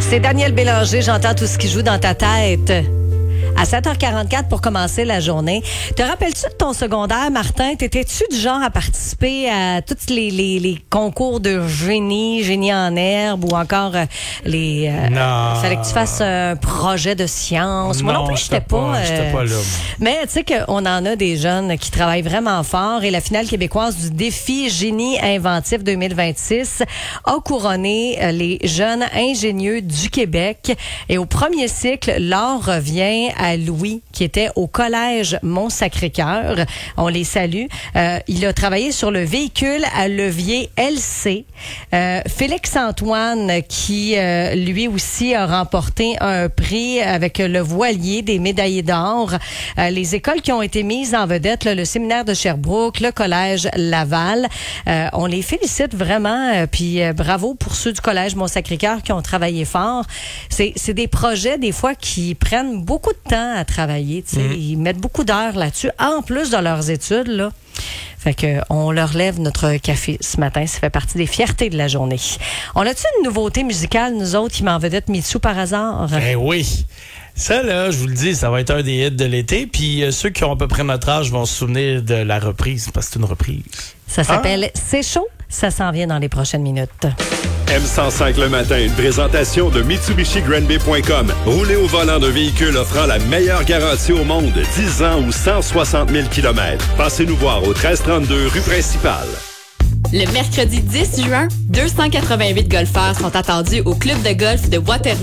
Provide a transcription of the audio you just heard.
C'est Daniel Bélanger, j'entends tout ce qui joue dans ta tête. À 7h44 pour commencer la journée. Te rappelles-tu de ton secondaire, Martin? T'étais-tu du genre à participer à tous les concours de génie en herbe ou encore Non. fallait que tu fasses un projet de science? Moi non plus, j'étais pas là. Mais tu sais qu'on en a des jeunes qui travaillent vraiment fort et la finale québécoise du défi Génie inventif 2026 a couronné les jeunes ingénieux du Québec. Et au premier cycle, l'or revient à Louis, qui était au collège Mont-Sacré-Cœur. On les salue. Il a travaillé sur le véhicule à levier LC. Félix-Antoine, qui lui aussi a remporté un prix avec le voilier des médaillés d'or. Les écoles qui ont été mises en vedette, le séminaire de Sherbrooke, le collège Laval. On les félicite vraiment. Puis bravo pour ceux du collège Mont-Sacré-Cœur qui ont travaillé fort. C'est des projets, des fois, qui prennent beaucoup de temps à travailler. Ils mettent beaucoup d'heures là-dessus, en plus de leurs études, là. Fait que on leur lève notre café ce matin. Ça fait partie des fiertés de la journée. On a-tu une nouveauté musicale, nous autres, qui m'en vedette Mitsou par hasard? Ben oui. Ça, là, je vous le dis, ça va être un des hits de l'été. Puis ceux qui ont à peu près notre âge vont se souvenir de la reprise, parce que c'est une reprise. Ça s'appelle C'est chaud. Ça s'en vient dans les prochaines minutes. M105 le matin, une présentation de MitsubishiGrandBay.com. Roulez au volant d'un véhicule offrant la meilleure garantie au monde, 10 ans ou 160 000 km. Passez nous voir au 1332 rue principale. Le mercredi 10 juin, 288 golfeurs sont attendus au club de golf de Waterloo.